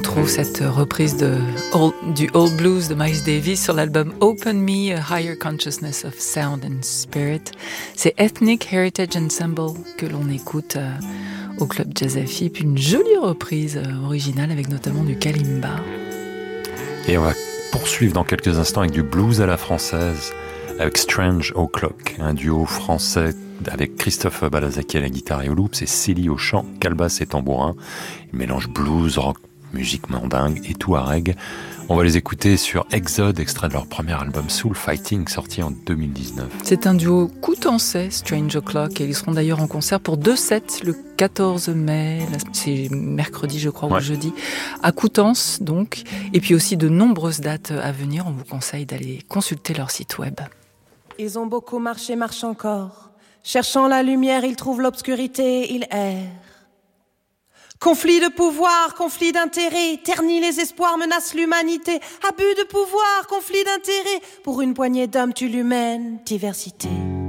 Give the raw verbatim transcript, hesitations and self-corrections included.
trouve cette reprise de old, du Old Blues de Miles Davis sur l'album Open Me, A Higher Consciousness of Sound and Spirit. C'est Ethnic Heritage Ensemble que l'on écoute euh, au Club Jazz Affi, puis une jolie reprise euh, originale avec notamment du kalimba. Et on va poursuivre dans quelques instants avec du blues à la française, avec Strange O'Clock, un duo français avec Christophe Balazaki à la guitare et au loops et Célie au chant, calebasse et tambourin. Ils mélangent blues, rock, musique mandingue et touareg. On va les écouter sur Exode, extrait de leur premier album Soul Fighting, sorti en deux mille dix-neuf. C'est un duo coutançais, Strange O'Clock, et ils seront d'ailleurs en concert pour deux sets le quatorze mai, c'est mercredi je crois, ouais. Ou jeudi, à Coutances donc, et puis aussi de nombreuses dates à venir. On vous conseille d'aller consulter leur site web. Ils ont beaucoup marché, marchent encore. Cherchant la lumière, ils trouvent l'obscurité, ils errent. Conflit de pouvoir, conflit d'intérêt, ternit les espoirs, menace l'humanité. Abus de pouvoir, conflit d'intérêt, pour une poignée d'hommes tue l'humaine diversité.